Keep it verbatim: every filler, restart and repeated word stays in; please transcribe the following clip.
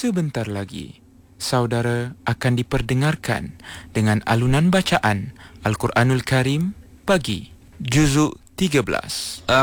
Sebentar lagi, saudara akan diperdengarkan dengan alunan bacaan Al-Quranul Karim pagi, juzuk tiga belas.